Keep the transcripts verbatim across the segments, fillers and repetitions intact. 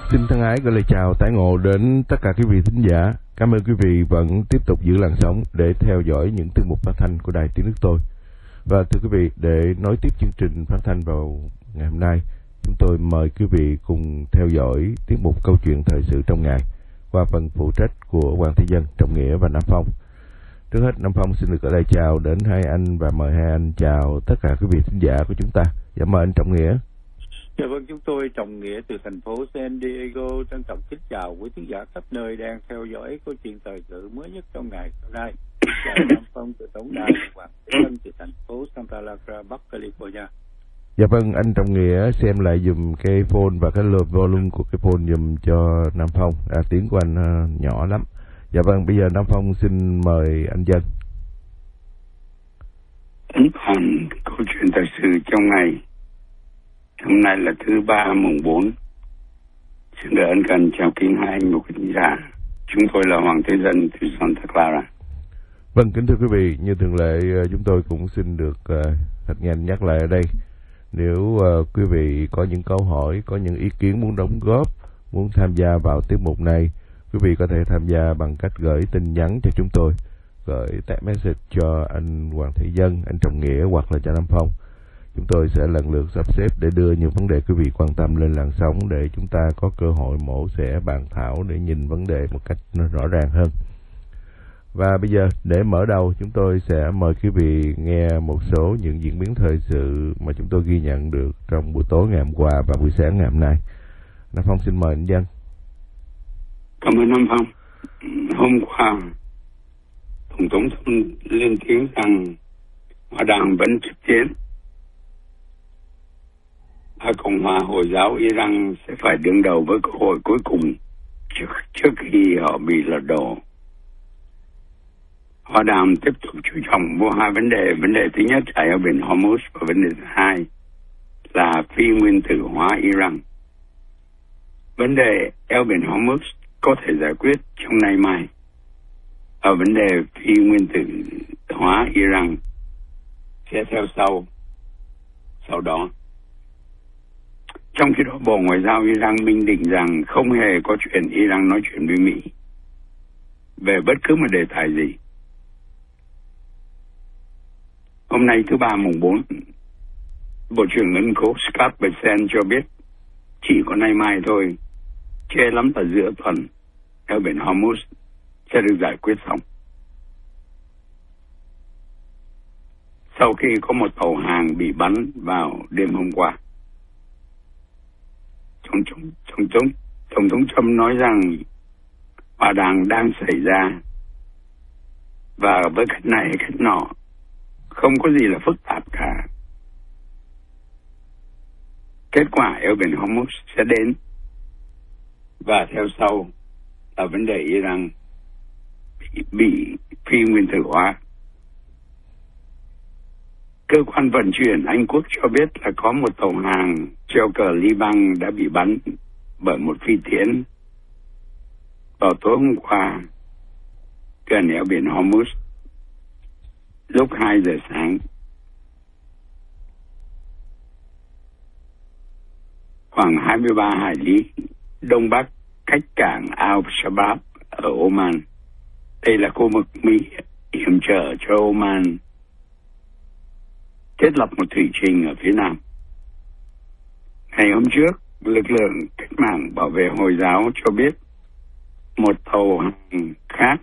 Xin thân ái gửi lời chào tái ngộ đến tất cả quý vị thính giả. Cảm ơn quý vị vẫn tiếp tục giữ làn sóng để theo dõi những tiết mục phát thanh của Đài Tiếng Nước Tôi. Và thưa quý vị, để nối tiếp chương trình phát thanh vào ngày hôm nay, chúng tôi mời quý vị cùng theo dõi tiết mục câu chuyện thời sự trong ngày qua phần phụ trách của Hoàng Thế Dân, Trọng Nghĩa và Nam Phong. Trước hết, Nam Phong xin được gửi lời chào đến hai anh và mời hai anh chào tất cả quý vị thính giả của chúng ta. Dạ mời anh Trọng Nghĩa. Dạ vâng, chúng tôi Trọng Nghĩa từ thành phố San Diego trân trọng kính chào quý khán giả khắp nơi đang theo dõi câu chuyện thời sự mới nhất trong ngày hôm nay. Chào Nam Phong từ tổng đài Hoàng Thế Dân từ thành phố Santa Barbara, Bắc California. Dạ vâng, anh Trọng Nghĩa xem lại dùm cái phone và cái volume của cái phone dùm cho Nam Phong. À, tiếng của anh uh, nhỏ lắm. Dạ vâng, bây giờ Nam Phong xin mời anh Dân. Còn câu chuyện thời sự trong ngày hôm nay là thứ ba mùng bốn. Xin được ân cần chào kính hai anh và quý khán giả. Chúng tôi là Hoàng Thế Dân từ Santa Clara. Vâng, kính thưa quý vị, như thường lệ chúng tôi cũng xin được uh, thật nhanh nhắc lại ở đây. Nếu uh, quý vị có những câu hỏi, có những ý kiến muốn đóng góp, muốn tham gia vào tiết mục này, quý vị có thể tham gia bằng cách gửi tin nhắn cho chúng tôi, gửi text message cho anh Hoàng Thế Dân, anh Trọng Nghĩa hoặc là cho Nam Phong. Chúng tôi sẽ lần lượt sắp xếp để đưa những vấn đề quý vị quan tâm lên làn sóng để chúng ta có cơ hội mổ xẻ bàn thảo để nhìn vấn đề một cách nó rõ ràng hơn. Và bây giờ để mở đầu, chúng tôi sẽ mời quý vị nghe một số những diễn biến thời sự mà chúng tôi ghi nhận được trong buổi tối ngày hôm qua và buổi sáng ngày hôm nay. Nam Phong xin mời anh Dân. Cảm ơn Nam Phong. Hôm qua, Tổng thống lên tiếng rằng Hòa đàm vẫn tiếp tiến. Và Cộng hòa Hồi giáo Iran sẽ phải đương đầu với cơ hội cuối cùng trước, trước khi họ bị lật đổ. Hòa đàm tiếp tục chú trọng vô hai vấn đề. Vấn đề thứ nhất là eo biển Hormuz và vấn đề thứ hai là phi nguyên tử hóa Iran. Vấn đề eo biển Hormuz có thể giải quyết trong nay mai. Ở vấn đề phi nguyên tử hóa Iran sẽ theo sau sau đó. Trong khi đó, Bộ Ngoại giao Iran minh định rằng không hề có chuyện Iran nói chuyện với Mỹ về bất cứ một đề tài gì. Hôm nay thứ ba mùng bốn, Bộ trưởng Ngân khố Scott Bessent cho biết chỉ có nay mai thôi, trễ lắm là giữa tuần, eo biển Hormuz sẽ được giải quyết xong. Sau khi có một tàu hàng bị bắn vào đêm hôm qua, Tổng thống, Tổng thống, Tổng thống Trump nói rằng hòa đàm đang xảy ra và với cách này cách nọ không có gì là phức tạp cả. Kết quả eo biển Hormuz sẽ đến và theo sau là vấn đề Iran bị, bị phi nguyên tử hóa. Cơ quan vận chuyển Anh Quốc cho biết là có một tàu hàng treo cờ Liban đã bị bắn bởi một phi tiễn vào tối hôm qua gần eo biển Hormuz lúc hai giờ sáng. Khoảng hai mươi ba hải lý đông bắc cách cảng Al-Shabab ở Oman. Đây là khu vực Mỹ hiểm trở cho Oman thiết lập một thủy trình ở phía nam. Ngày hôm trước, lực lượng cách mạng bảo vệ Hồi giáo cho biết một tàu hàng khác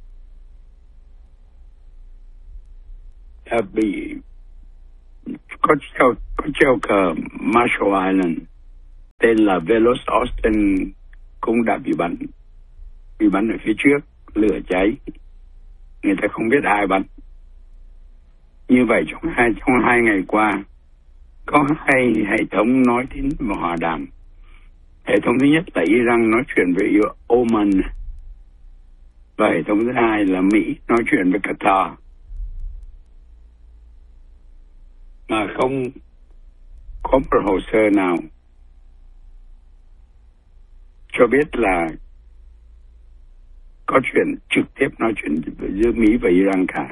đã bị có treo, có treo cờ Marshall Island tên là Velos Austin cũng đã bị bắn bị bắn ở phía trước, lửa cháy, người ta không biết ai bắn. Như vậy trong hai trong hai ngày qua có hai hệ thống nói đến hòa đàm. Hệ thống thứ nhất là Iran nói chuyện với Oman và hệ thống thứ hai là Mỹ nói chuyện với Qatar, mà không có một hồ sơ nào cho biết là có chuyện trực tiếp nói chuyện giữa Mỹ và Iran cả.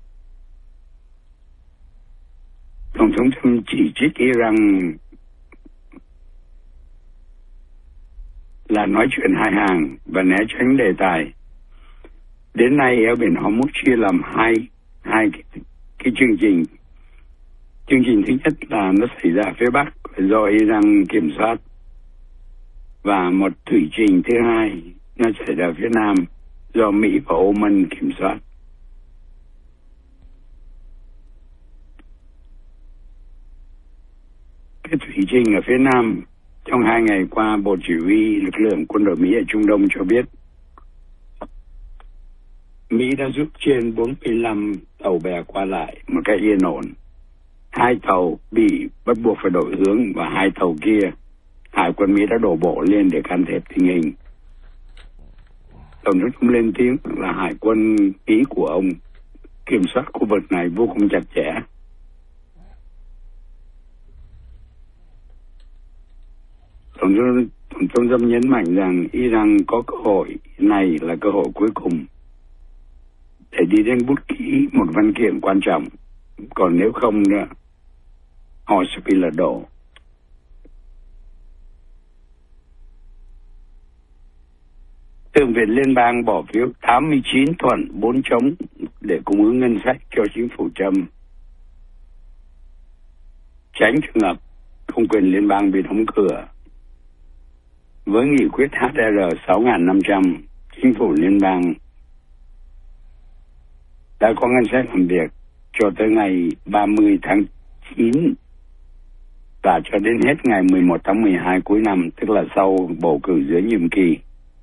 Tổng thống Trump chỉ trích Iran là nói chuyện hai hàng và né tránh đề tài. Đến nay eo biển Hormuz chia làm hai hai cái, cái chương trình. Chương trình thứ nhất là nó xảy ra phía Bắc do Iran kiểm soát, và một thủy trình thứ hai nó xảy ra phía Nam do Mỹ và Oman kiểm soát. Cái thủy trình ở phía Nam, trong hai ngày qua, Bộ Chỉ huy lực lượng quân đội Mỹ ở Trung Đông cho biết Mỹ đã giúp trên bốn mươi lăm tàu bè qua lại một cách yên ổn. Hai tàu bị bắt buộc phải đổi hướng và hai tàu kia Hải quân Mỹ đã đổ bộ lên để can thiệp tình hình. Tổng thống Trump lên tiếng là Hải quân Mỹ của ông kiểm soát khu vực này vô cùng chặt chẽ. Tổng thống, Tổng thống Trump nhấn mạnh rằng Iran có cơ hội này là cơ hội cuối cùng để đi đến bút ký một văn kiện quan trọng. Còn nếu không nữa, họ sẽ bị lật đổ. Thượng viện Liên bang bỏ phiếu tám mươi chín thuận, bốn chống để cung ứng ngân sách cho chính phủ Trump. Tránh trường hợp công quyền liên bang bị đóng cửa. Với nghị quyết H R sáu nghìn năm trăm, chính phủ liên bang đã có ngân sách làm việc cho tới ngày ba mươi tháng chín và cho đến hết ngày mười một tháng mười hai cuối năm, tức là sau bầu cử giữa nhiệm kỳ.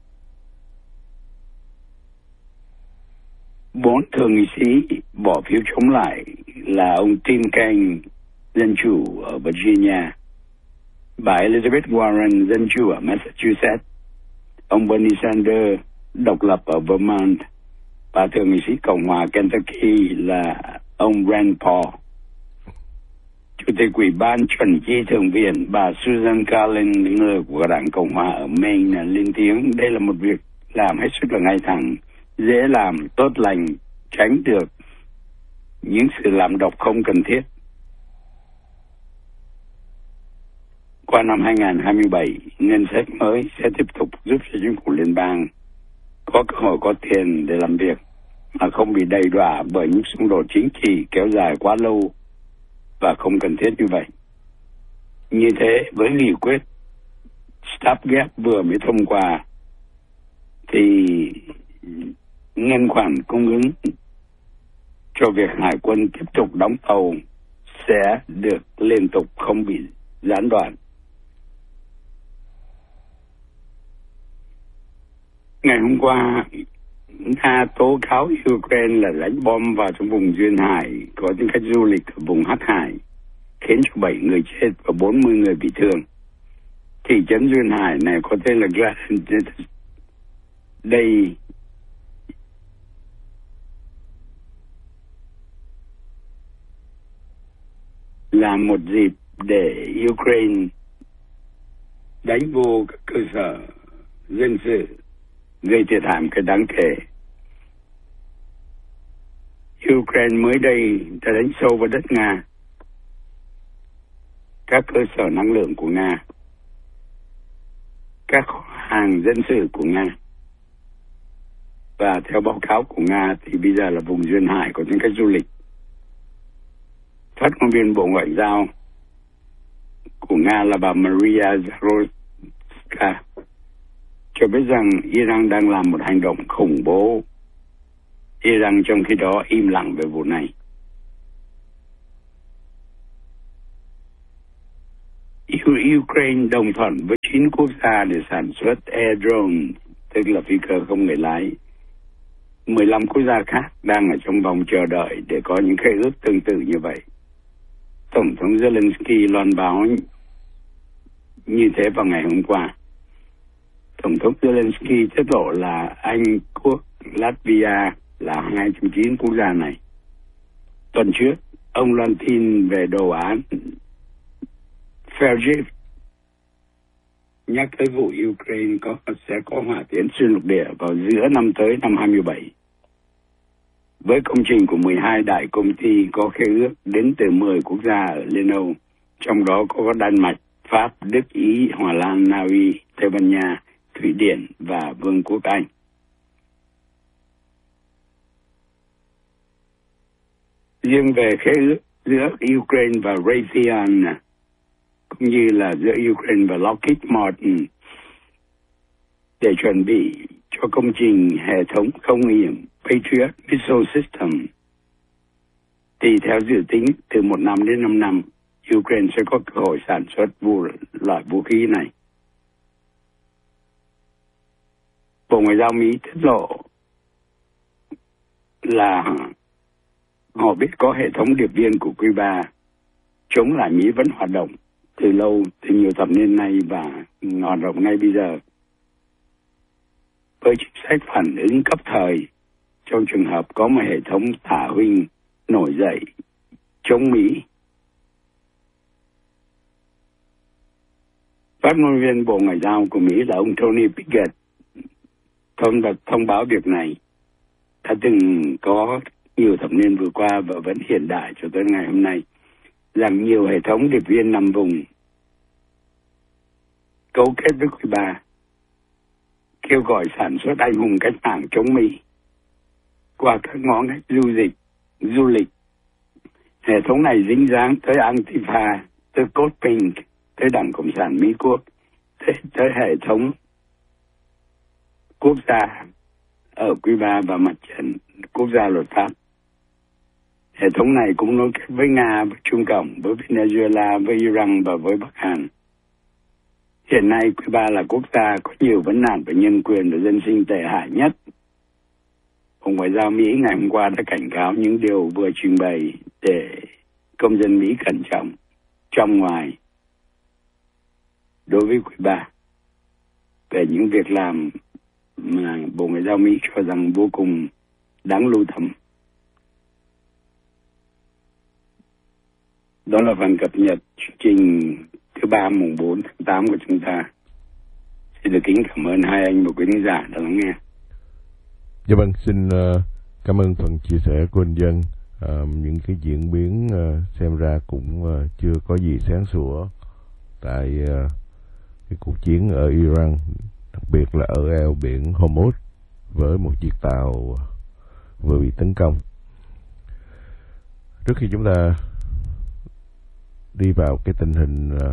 Bốn thượng nghị sĩ bỏ phiếu chống lại là ông Tim Kaine, Dân Chủ ở Virginia, bà Elizabeth Warren, Dân Chủ ở Massachusetts, ông Bernie Sanders, độc lập ở Vermont, và thượng nghị sĩ Cộng hòa Kentucky là ông Rand Paul. Chủ tịch Ủy ban chuẩn chi thượng viện bà Susan Collins, người của Đảng Cộng hòa ở Maine, lên tiếng đây là một việc làm hết sức là ngay thẳng, dễ làm, tốt lành, tránh được những sự làm độc không cần thiết. Qua năm hai nghìn không trăm hai mươi bảy, ngân sách mới sẽ tiếp tục giúp cho chính phủ liên bang có cơ hội có tiền để làm việc mà không bị đầy đọa bởi những xung đột chính trị kéo dài quá lâu và không cần thiết như vậy. Như thế, với nghị quyết stopgap vừa mới thông qua, thì ngân khoản cung ứng cho việc Hải quân tiếp tục đóng tàu sẽ được liên tục, không bị gián đoạn. Ngày hôm qua, Nga tố cáo Ukraine là đánh bom vào trong vùng duyên hải có những khách du lịch ở vùng Hắc Hải, khiến cho bảy người chết và bốn mươi người bị thương. Thị trấn duyên hải này có tên là Gladden. Đây là một dịp để Ukraine đánh vô các cơ sở dân sự, gây thiệt hại một cái đáng kể. Ukraine mới đây đã đánh sâu vào đất Nga, các cơ sở năng lượng của Nga, các kho hàng dân sự của Nga. Và theo báo cáo của Nga thì bây giờ là vùng duyên hải có những khách du lịch. Phát ngôn viên Bộ Ngoại giao của Nga là bà Maria Zakharova cho biết rằng Iran đang làm một hành động khủng bố. Iran trong khi đó im lặng về vụ này. Ukraine đồng thuận với chín quốc gia để sản xuất air drone, tức là phi cơ không người lái. mười lăm quốc gia khác đang ở trong vòng chờ đợi để có những khế ước tương tự như vậy. Tổng thống Zelensky loan báo như thế vào ngày hôm qua. Tổng thống Zelensky tiết lộ là Anh, Quốc, Latvia là hai trong chín quốc gia này. Tuần trước, ông loan tin về đồ án Fairgift nhắc tới vụ Ukraine có sẽ có hỏa tiễn xuyên lục địa vào giữa năm tới năm hai mươi bảy. Với công trình của mười hai đại công ty có khế ước đến từ mười quốc gia ở Liên Âu, trong đó có Đan Mạch, Pháp, Đức, Ý, Hòa Lan, Na Uy, Tây Ban Nha, Thụy Điển và Vương quốc Anh. Riêng về khế ước giữa Ukraine và Raytheon cũng như là giữa Ukraine và Lockheed Martin để chuẩn bị cho công trình hệ thống không hiểm Patriot Missile System, thì theo dự tính từ một năm đến năm năm, Ukraine sẽ có cơ hội sản xuất vũ, loại vũ khí này. Bộ Ngoại giao Mỹ tiết lộ là họ biết có hệ thống điệp viên của Cuba chống lại Mỹ vẫn hoạt động từ lâu, từ nhiều thập niên nay và hoạt động ngay bây giờ. Với chính sách phản ứng cấp thời trong trường hợp có một hệ thống thả huynh nổi dậy chống Mỹ. Phát ngôn viên Bộ Ngoại giao của Mỹ là ông Tony Pickett thông, thông báo việc này đã từng có nhiều thập niên vừa qua và vẫn hiện đại cho tới ngày hôm nay, rằng nhiều hệ thống điệp viên nằm vùng cấu kết với Cuba, kêu gọi sản xuất anh hùng cách mạng chống Mỹ qua các ngõ ngách du lịch, du lịch. Hệ thống này dính dáng tới Antifa, tới Code Pink, tới Đảng Cộng sản Mỹ Quốc, tới, tới hệ thống quốc gia ở Cuba và mặt trận quốc gia luật pháp. Hệ thống này cũng nối kết với Nga, với Trung Cộng, với Venezuela, với Iran và với Bắc Hàn. Hiện nay, Cuba là quốc gia có nhiều vấn nạn về nhân quyền và dân sinh tệ hại nhất. Bộ Ngoại giao Mỹ ngày hôm qua đã cảnh cáo những điều vừa trình bày để công dân Mỹ cẩn trọng trong ngoài đối với Cuba về những việc làm mà Bộ Ngoại giao Mỹ cho rằng vô cùng đáng lưu tâm. Đó là phần cập nhật chương trình thứ ba mùng bốn tháng tám của chúng ta. Xin được kính cảm ơn hai anh và quý khán giả đã lắng nghe. Dạ vâng, xin uh, cảm ơn phần chia sẻ của anh Dân. Uh, những cái diễn biến uh, xem ra cũng uh, chưa có gì sáng sủa tại uh, cái cuộc chiến ở Iran, đặc biệt là ở eo biển Hormuz với một chiếc tàu vừa bị tấn công. Trước khi chúng ta đi vào cái tình hình uh,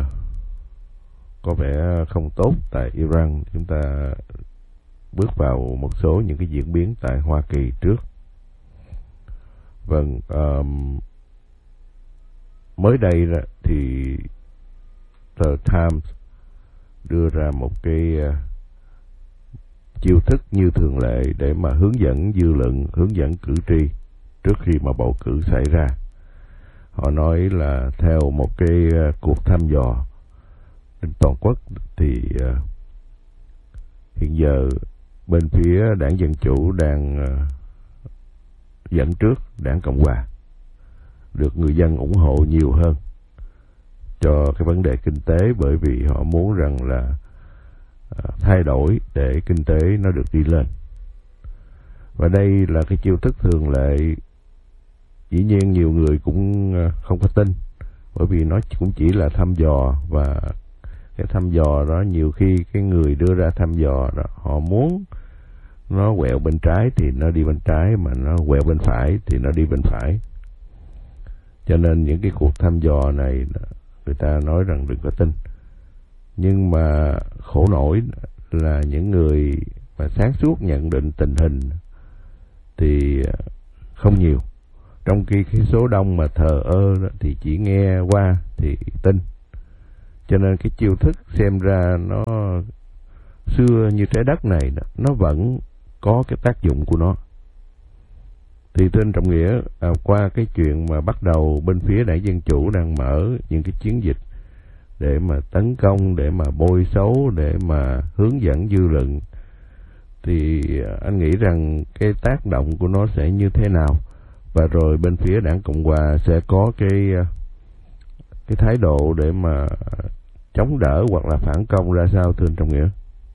có vẻ không tốt tại Iran, chúng ta bước vào một số những cái diễn biến tại Hoa Kỳ trước. Vâng, um, mới đây thì tờ Times đưa ra một cái uh, chiêu thức như thường lệ để mà hướng dẫn dư luận, hướng dẫn cử tri trước khi mà bầu cử xảy ra. Họ nói là theo một cái uh, cuộc thăm dò trên toàn quốc thì uh, hiện giờ bên phía đảng Dân Chủ đang uh, dẫn trước đảng Cộng Hòa, được người dân ủng hộ nhiều hơn cho cái vấn đề kinh tế, bởi vì họ muốn rằng là uh, thay đổi để kinh tế nó được đi lên. Và đây là cái chiêu thức thường lệ, dĩ nhiên nhiều người cũng uh, không có tin, bởi vì nó cũng chỉ là thăm dò, và cái thăm dò đó nhiều khi cái người đưa ra thăm dò đó, họ muốn nó quẹo bên trái thì nó đi bên trái, mà nó quẹo bên phải thì nó đi bên phải. Cho nên những cái cuộc thăm dò này người ta nói rằng đừng có tin. Nhưng mà khổ nổi là những người mà sáng suốt nhận định tình hình thì không nhiều, trong khi cái số đông mà thờ ơ thì chỉ nghe qua thì tin. Cho nên cái chiêu thức xem ra nó xưa như trái đất này, nó vẫn có cái tác dụng của nó. Thì trên Trọng Nghĩa, à, qua cái chuyện mà bắt đầu bên phía đảng Dân Chủ đang mở những cái chiến dịch để mà tấn công, để mà bôi xấu, để mà hướng dẫn dư luận, thì anh nghĩ rằng cái tác động của nó sẽ như thế nào, và rồi bên phía đảng Cộng Hòa sẽ có cái cái thái độ để mà chống đỡ hoặc là phản công ra sao, thưa anh Trọng Nghĩa?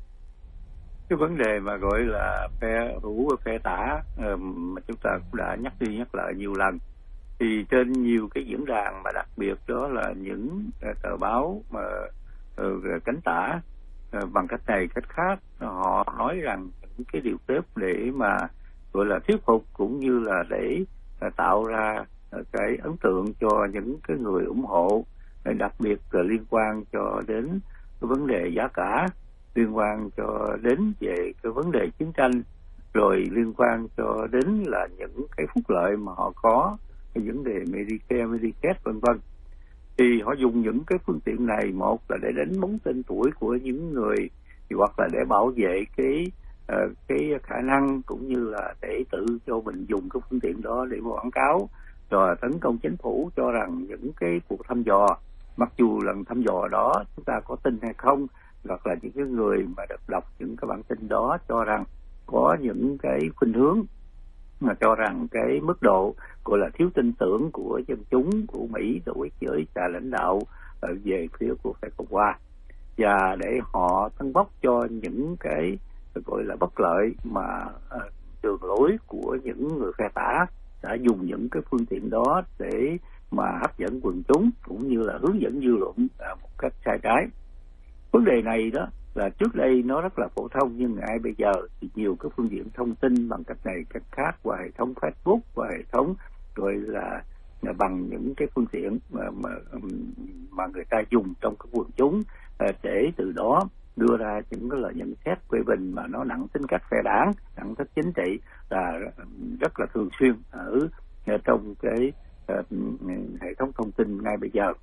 Cái vấn đề mà gọi là phe hữu và phe tả mà chúng ta cũng đã nhắc đi nhắc lại nhiều lần, thì trên nhiều cái diễn đàn, mà đặc biệt đó là những tờ báo mà cánh tả, bằng cách này cách khác họ nói rằng những cái điều tốt để mà gọi là thuyết phục cũng như là để tạo ra cái ấn tượng cho những cái người ủng hộ, đặc biệt là liên quan cho đến cái vấn đề giá cả, liên quan cho đến về cái vấn đề chiến tranh, rồi liên quan cho đến là những cái phúc lợi mà họ có, cái vấn đề Medicare, Medicaid vân vân. Thì họ dùng những cái phương tiện này, một là để đánh bóng tên tuổi của những người, thì hoặc là để bảo vệ cái uh, cái khả năng cũng như là để tự cho mình dùng cái phương tiện đó để quảng cáo, rồi tấn công chính phủ cho rằng những cái cuộc thăm dò, mặc dù lần thăm dò đó chúng ta có tin hay không, hoặc là những cái người mà được đọc những cái bản tin đó cho rằng có những cái khuynh hướng mà cho rằng cái mức độ gọi là thiếu tin tưởng của dân chúng của Mỹ đối với nhà lãnh đạo về phía của phe Cộng hòa, và để họ tấn bốc cho những cái gọi là bất lợi mà đường lối của những người phe tả đã dùng những cái phương tiện đó để mà hấp dẫn quần chúng cũng như là hướng dẫn dư luận một cách sai trái. Vấn đề này đó là trước đây nó rất là phổ thông, nhưng ngay bây giờ thì nhiều cái phương tiện thông tin bằng cách này cách khác, qua hệ thống Facebook, qua hệ thống gọi là, là bằng những cái phương tiện mà mà, mà người ta dùng trong cái quần chúng để từ đó đưa ra những cái lời nhận xét phê bình mà nó nặng tính cách phe đảng, nặng tính chính trị, là rất là thường xuyên ở, ở trong cái uh, hệ thống thông tin ngay bây giờ.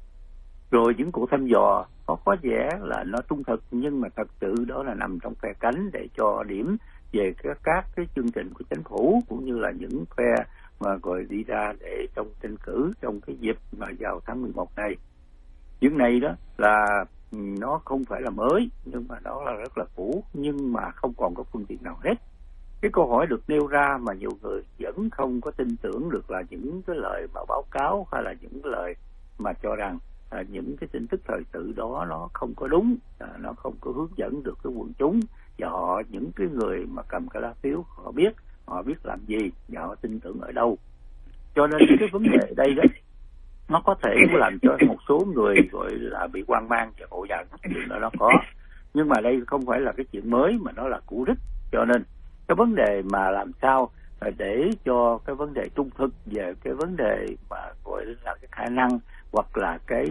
Rồi những cuộc thăm dò có có vẻ là nó trung thực, nhưng mà thật sự đó là nằm trong phe cánh để cho điểm về các, các cái chương trình của chính phủ, cũng như là những phe mà gọi đi ra để trong tranh cử trong cái dịp mà vào tháng mười một này. Những này đó là nó không phải là mới, nhưng mà nó là rất là cũ, nhưng mà không còn có phương tiện nào hết. Cái câu hỏi được nêu ra mà nhiều người vẫn không có tin tưởng được là những cái lời mà báo cáo hay là những cái lời mà cho rằng à, những cái tin tức thời sự đó nó không có đúng, à, nó không có hướng dẫn được cái quần chúng, và họ những cái người mà cầm cái lá phiếu họ biết họ biết làm gì và họ tin tưởng ở đâu. Cho nên cái vấn đề đây đó nó có thể làm cho một số người gọi là bị hoang mang và ngộ nhận, chuyện đó nó có, nhưng mà đây không phải là cái chuyện mới mà nó là cũ rích. Cho nên cái vấn đề mà làm sao để cho cái vấn đề trung thực về cái vấn đề mà gọi là cái khả năng hoặc là cái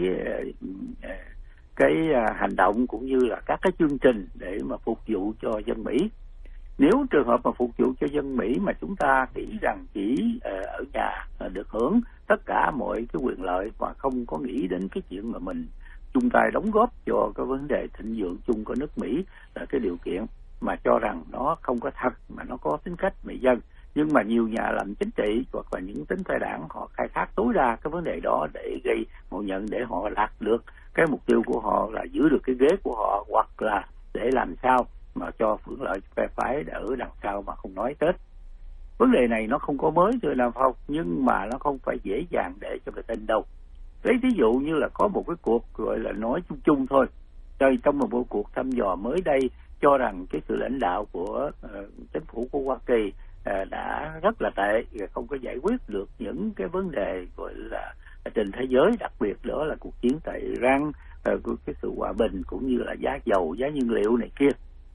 cái hành động cũng như là các cái chương trình để mà phục vụ cho dân Mỹ. Nếu trường hợp mà phục vụ cho dân Mỹ mà chúng ta nghĩ rằng chỉ ở nhà được hưởng tất cả mọi cái quyền lợi và không có nghĩ đến cái chuyện mà mình chung tay đóng góp cho cái vấn đề thịnh vượng chung của nước Mỹ là cái điều kiện mà cho rằng nó không có thật, mà nó có tính cách mỹ dân. Nhưng mà nhiều nhà làm chính trị hoặc là những tính phe đảng họ khai thác tối đa cái vấn đề đó để gây ngộ nhận, để họ đạt được cái mục tiêu của họ là giữ được cái ghế của họ, hoặc là để làm sao mà cho hưởng lợi phe phái ở đằng sau mà không nói Tết. Vấn đề này nó không có mới thưa Nam Phong, nhưng mà nó không phải dễ dàng để cho người tin đâu. Lấy ví dụ như là có một cái cuộc gọi là nói chung chung thôi, rồi trong một cuộc thăm dò mới đây cho rằng cái sự lãnh đạo của uh, chính phủ của Hoa Kỳ uh, đã rất là tệ, không có giải quyết được những cái vấn đề gọi là trên thế giới, đặc biệt đó là cuộc chiến tại Iran, uh, cái sự hòa bình cũng như là giá dầu, giá nhiên liệu này kia.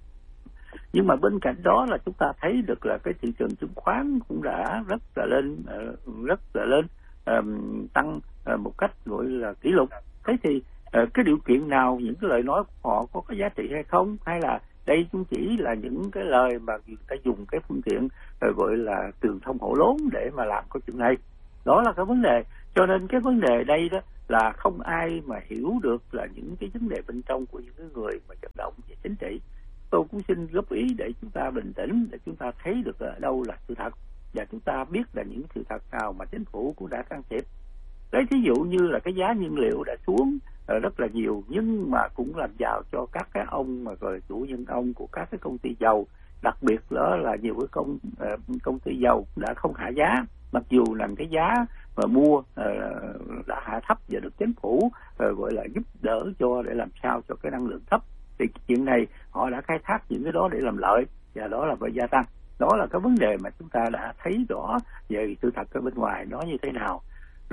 Nhưng mà bên cạnh đó là chúng ta thấy được là cái thị trường chứng khoán cũng đã rất là lên, uh, rất là lên um, tăng uh, một cách gọi là kỷ lục. Thế thì uh, cái điều kiện nào, những cái lời nói của họ có cái giá trị hay không, hay là đây cũng chỉ là những cái lời mà người ta dùng cái phương tiện uh, gọi là truyền thông hổ lốn để mà làm cái chuyện này. Đó là cái vấn đề. Cho nên cái vấn đề đây đó là không ai mà hiểu được là những cái vấn đề bên trong của những cái người mà vận động về chính trị. Tôi cũng xin góp ý để chúng ta bình tĩnh, để chúng ta thấy được ở đâu là sự thật, và chúng ta biết là những sự thật nào mà chính phủ cũng đã can thiệp. Lấy ví dụ như là cái giá nhiên liệu đã xuống rất là nhiều, nhưng mà cũng làm giàu cho các cái ông mà gọi chủ nhân ông của các cái công ty dầu, đặc biệt đó là nhiều cái công công ty dầu đã không hạ giá, mặc dù là cái giá mà mua đã hạ thấp và được chính phủ gọi là giúp đỡ cho để làm sao cho cái năng lượng thấp. Thì chuyện này họ đã khai thác những cái đó để làm lợi, và đó là phải gia tăng. Đó là cái vấn đề mà chúng ta đã thấy rõ về sự thật ở bên ngoài nó như thế nào.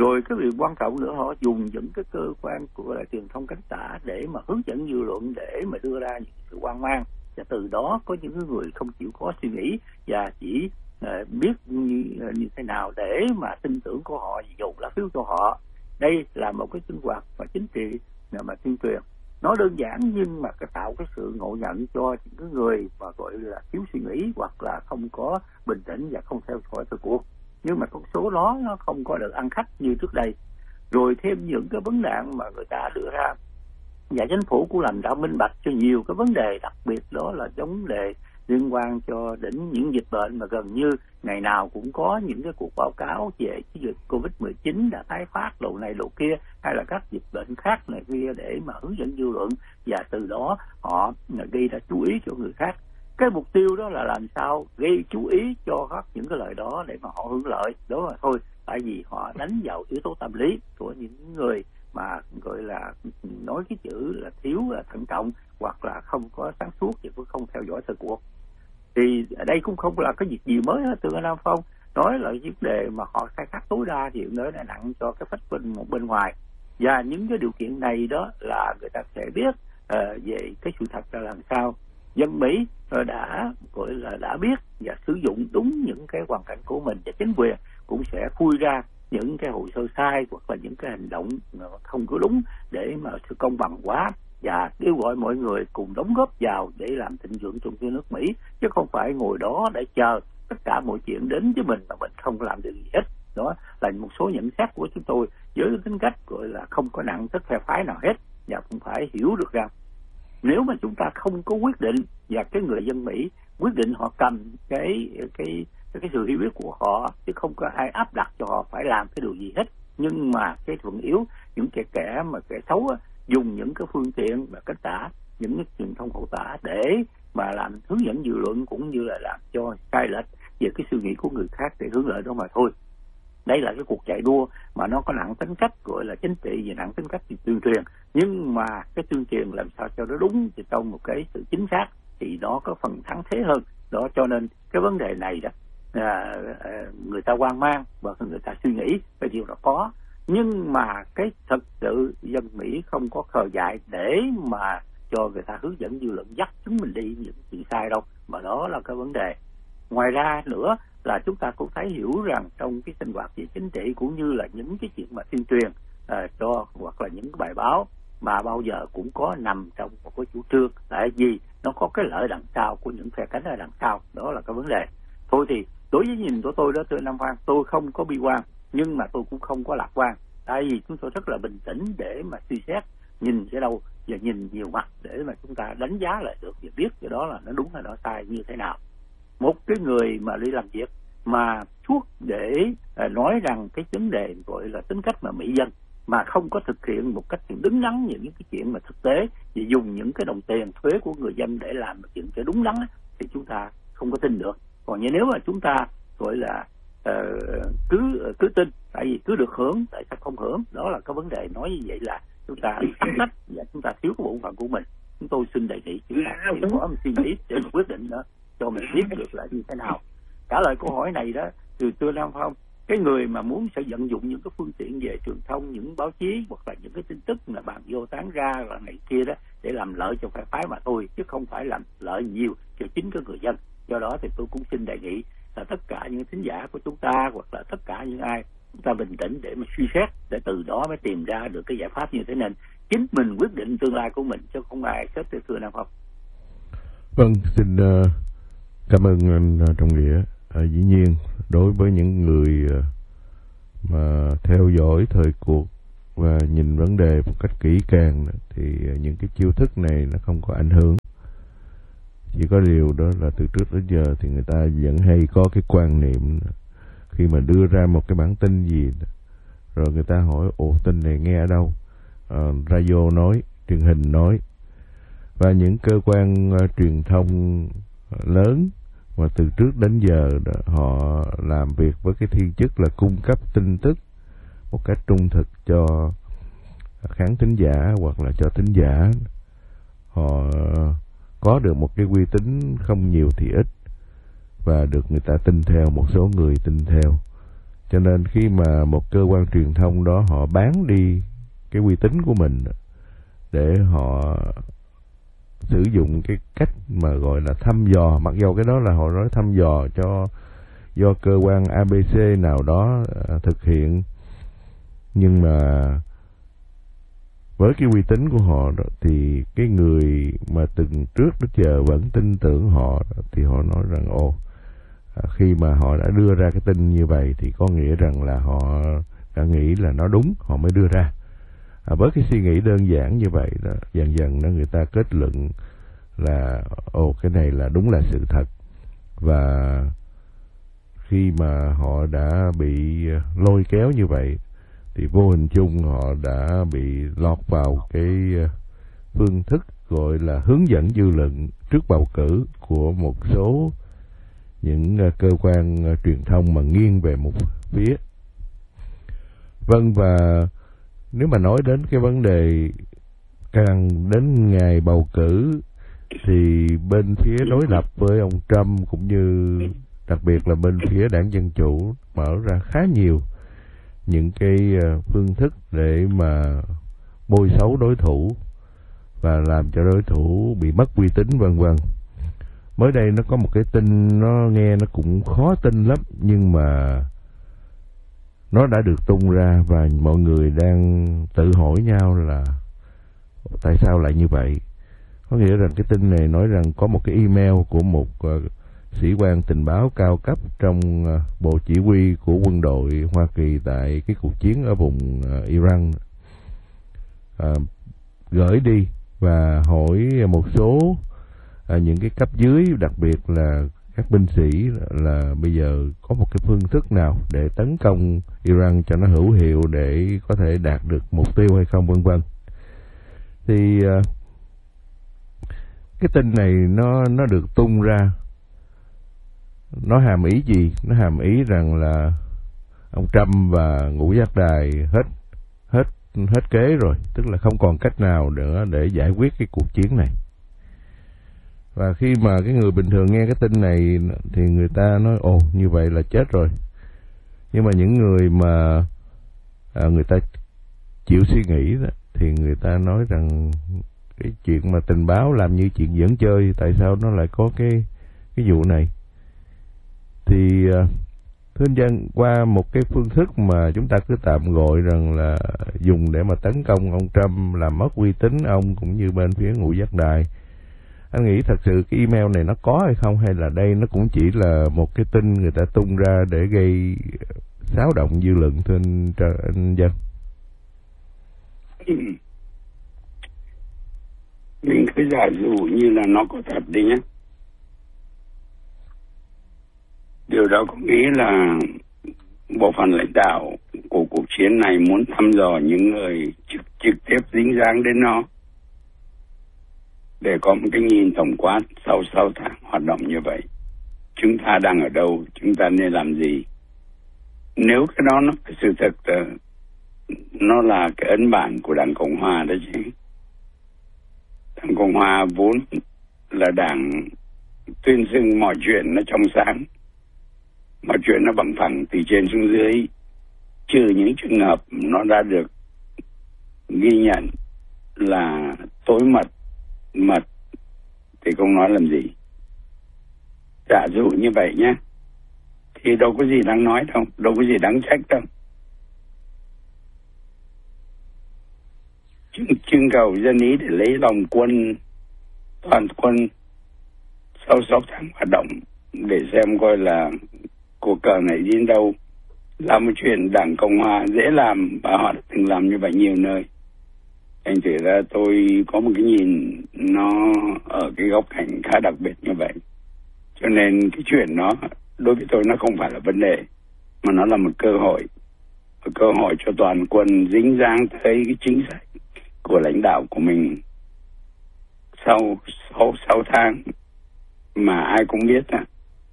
Rồi cái việc quan trọng nữa, họ dùng những cái cơ quan của là truyền thông cánh tả để mà hướng dẫn dư luận, để mà đưa ra những sự hoang mang, và từ đó có những người không chịu có suy nghĩ và chỉ uh, biết như, như thế nào để mà tin tưởng của họ, dồn lá phiếu cho họ. Đây là một cái sinh hoạt và chính trị mà tuyên truyền. Nó đơn giản nhưng mà cái tạo cái sự ngộ nhận cho những cái người mà gọi là thiếu suy nghĩ hoặc là không có bình tĩnh và không theo dõi thời cuộc. Nhưng mà con số đó nó không có được ăn khách như trước đây. Rồi thêm những cái vấn nạn mà người ta đưa ra, và chính phủ cũng làm đã minh bạch cho nhiều cái vấn đề, đặc biệt đó là vấn đề liên quan cho đến những dịch bệnh mà gần như ngày nào cũng có những cái cuộc báo cáo về cái dịch covid mười chín đã tái phát độ này độ kia, hay là các dịch bệnh khác này kia, để mà hướng dẫn dư luận, và từ đó họ gây ra chú ý cho người khác. Cái mục tiêu đó là làm sao gây chú ý cho các những cái lời đó để mà họ hưởng lợi, đó là thôi. Tại vì họ đánh vào yếu tố tâm lý của những người mà gọi là nói cái chữ là thiếu thận trọng hoặc là không có sáng suốt và cũng không theo dõi thời cuộc. Thì ở đây cũng không là cái việc gì mới hết, từ Nam Phong nói là vấn đề mà họ khai thác tối đa thì nó đã nặng cho cái phách bên một bên ngoài, và những cái điều kiện này đó là người ta sẽ biết uh, về cái sự thật là làm sao. Dân Mỹ uh, đã gọi là đã biết và sử dụng đúng những cái hoàn cảnh của mình, và chính quyền cũng sẽ khui ra những cái hồ sơ sai hoặc là những cái hành động không có đúng để mà sự công bằng quá, và kêu gọi mọi người cùng đóng góp vào để làm thịnh vượng trong cái nước Mỹ, chứ không phải ngồi đó để chờ tất cả mọi chuyện đến với mình mà mình không làm được gì hết. Đó là một số nhận xét của chúng tôi với tính cách gọi là không có nặng tức phe phái nào hết, và cũng phải hiểu được rằng nếu mà chúng ta không có quyết định, và cái người dân Mỹ quyết định họ cầm cái cái cái sự hiểu biết của họ, chứ không có ai áp đặt cho họ phải làm cái điều gì hết. Nhưng mà cái thuận yếu, những kẻ kẻ mà kẻ xấu á, dùng những cái phương tiện và cách tả, những cái truyền thông hậu tả để mà làm hướng dẫn dư luận, cũng như là làm cho sai lệch về cái suy nghĩ của người khác để hướng lợi đó mà thôi. Đây là cái cuộc chạy đua mà nó có nặng tính cách gọi là chính trị và nặng tính cách tuyên truyền, nhưng mà cái tuyên truyền làm sao cho nó đúng thì trong một cái sự chính xác thì nó có phần thắng thế hơn. Đó cho nên cái vấn đề này đó à, à, người ta hoang mang và người ta suy nghĩ cái điều đó có, nhưng mà cái thực sự dân Mỹ không có khờ dại để mà cho người ta hướng dẫn dư luận dắt chúng mình đi những chuyện sai đâu, mà đó là cái vấn đề. Ngoài ra nữa là chúng ta cũng thấy hiểu rằng trong cái sinh hoạt về chính trị cũng như là những cái chuyện mà tuyên truyền à, cho hoặc là những cái bài báo mà bao giờ cũng có nằm trong một cái chủ trương, tại vì nó có cái lợi đằng sau của những phe cánh ở đằng sau. Đó là cái vấn đề. Thôi thì đối với nhìn của tôi đó, thưa Nam Phan, tôi không có bi quan nhưng mà tôi cũng không có lạc quan, tại vì chúng tôi rất là bình tĩnh để mà suy xét, nhìn cái đâu và nhìn nhiều mặt để mà chúng ta đánh giá lại được và biết cái đó là nó đúng hay nó sai như thế nào. Một cái người mà đi làm việc mà suốt để uh, nói rằng cái vấn đề gọi là tính cách mà mỹ dân mà không có thực hiện một cách đứng đắn những cái chuyện mà thực tế, và dùng những cái đồng tiền thuế của người dân để làm một chuyện cho đúng đắn thì chúng ta không có tin được. Còn như nếu mà chúng ta gọi là uh, cứ cứ tin, tại vì cứ được hưởng, tại sao không hưởng? Đó là cái vấn đề. Nói như vậy là chúng ta thất trách và chúng ta thiếu cái bổn phận của mình. Chúng tôi xin đề nghị chúng ta phải có một suy nghĩ để quyết định đó cho mình biết được là như thế nào. Trả lời câu hỏi này đó, từ Trưa Nam Phong, cái người mà muốn sẽ vận dụng những cái phương tiện về truyền thông, những báo chí hoặc là những cái tin tức là bàn vô tán ra là này kia đó để làm lợi cho phe phái mà thôi, chứ không phải làm lợi nhiều cho chính cái người dân. Do đó thì tôi cũng xin đề nghị là tất cả những thính giả của chúng ta hoặc là tất cả những ai, chúng ta bình tĩnh để mà suy xét, để từ đó mới tìm ra được cái giải pháp như thế nên chính mình quyết định tương lai của mình, chứ không ai xếp từ Thưa Nam Phong. Vâng, xin uh, cảm ơn anh uh, Trọng Nghĩa. À, dĩ nhiên đối với những người uh, mà theo dõi thời cuộc và nhìn vấn đề một cách kỹ càng thì uh, những cái chiêu thức này nó không có ảnh hưởng. Chỉ có điều đó là từ trước đến giờ thì người ta vẫn hay có cái quan niệm khi mà đưa ra một cái bản tin gì rồi người ta hỏi ồ tin này nghe ở đâu, à, radio nói, truyền hình nói, và những cơ quan uh, truyền thông lớn mà từ trước đến giờ đó, họ làm việc với cái thiên chức là cung cấp tin tức một cách trung thực cho khán thính giả hoặc là cho thính giả, họ có được một cái uy tín không nhiều thì ít và được người ta tin theo, một số người tin theo. Cho nên khi mà một cơ quan truyền thông đó họ bán đi cái uy tín của mình để họ sử dụng cái cách mà gọi là thăm dò, mặc dù cái đó là họ nói thăm dò cho do cơ quan a bê xê nào đó uh, thực hiện, nhưng mà với cái uy tín của họ đó, thì cái người mà từng trước đến giờ vẫn tin tưởng họ thì họ nói rằng ồ, à, khi mà họ đã đưa ra cái tin như vậy thì có nghĩa rằng là họ đã nghĩ là nó đúng, họ mới đưa ra. À, với cái suy nghĩ đơn giản như vậy đó, dần dần đó người ta kết luận là ồ, cái này là đúng là sự thật. Và khi mà họ đã bị lôi kéo như vậy thì vô hình chung họ đã bị lọt vào cái phương thức gọi là hướng dẫn dư luận trước bầu cử của một số những cơ quan truyền thông mà nghiêng về một phía. Vâng, và nếu mà nói đến cái vấn đề càng đến ngày bầu cử thì bên phía đối lập với ông Trump cũng như đặc biệt là bên phía Đảng Dân Chủ mở ra khá nhiều những cái phương thức để mà bôi xấu đối thủ và làm cho đối thủ bị mất uy tín vân vân. Mới đây nó có một cái tin nó nghe nó cũng khó tin lắm, nhưng mà nó đã được tung ra và mọi người đang tự hỏi nhau là tại sao lại như vậy. Có nghĩa rằng cái tin này nói rằng có một cái email của một uh, sĩ quan tình báo cao cấp trong uh, bộ chỉ huy của quân đội Hoa Kỳ tại cái cuộc chiến ở vùng uh, Iran uh, gửi đi và hỏi một số uh, những cái cấp dưới, đặc biệt là các binh sĩ, là bây giờ có một cái phương thức nào để tấn công Iran cho nó hữu hiệu để có thể đạt được mục tiêu hay không vân vân. Thì uh, cái tin này nó nó được tung ra, nó hàm ý gì? Nó hàm ý rằng là ông Trump và ngũ giác đài hết hết hết kế rồi, tức là không còn cách nào nữa để giải quyết cái cuộc chiến này. Và khi mà cái người bình thường nghe cái tin này thì người ta nói ồ, như vậy là chết rồi. Nhưng mà những người mà à, người ta chịu suy nghĩ đó, thì người ta nói rằng cái chuyện mà tình báo làm như chuyện giỡn chơi, tại sao nó lại có cái cái vụ này. Thì uh, thưa anh dân, qua một cái phương thức mà chúng ta cứ tạm gọi rằng là dùng để mà tấn công ông Trump, làm mất uy tín ông cũng như bên phía ngũ giác đài, anh nghĩ thật sự cái email này nó có hay không, hay là đây nó cũng chỉ là một cái tin người ta tung ra để gây xáo động dư luận, thưa anh, anh dân? Mình cứ giả dụ như là nó có thật đi nhé. Điều đó có nghĩa là bộ phận lãnh đạo của cuộc chiến này muốn thăm dò những người trực, trực tiếp dính dáng đến nó, để có một cái nhìn tổng quát sau sáu tháng hoạt động như vậy. Chúng ta đang ở đâu? Chúng ta nên làm gì? Nếu cái đó nó cái sự thật, nó là cái ấn bản của Đảng Cộng Hòa đó chứ. Đảng Cộng Hòa vốn là đảng tuyên xưng mọi chuyện nó trong sáng, mọi chuyện nó bằng phẳng từ trên xuống dưới, trừ những trường hợp nó đã được ghi nhận là tối mật, mật thì không nói làm gì. Giả dụ như vậy nhé, thì đâu có gì đáng nói đâu, đâu có gì đáng trách đâu. Trưng, trưng cầu dân ý để lấy lòng quân, toàn quân sau sáu tháng hoạt động, để xem coi là cuộc cờ này đến đâu, là một chuyện Đảng Cộng Hòa dễ làm và họ đã từng làm như vậy nhiều nơi. Thành thử ra tôi có một cái nhìn nó ở cái góc cạnh khá đặc biệt như vậy. Cho nên cái chuyện đó đối với tôi nó không phải là vấn đề, mà nó là một cơ hội, một cơ hội cho toàn quân dính dáng tới cái chính sách của lãnh đạo của mình sau sau sáu tháng mà ai cũng biết à,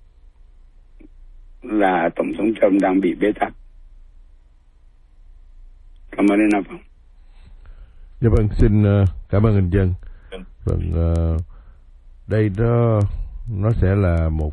là Tổng thống Trump đang bị bế tắc. Cảm ơn anh Phong. Dạ vâng, xin cảm ơn anh Dân. Vâng, đây đó nó sẽ là một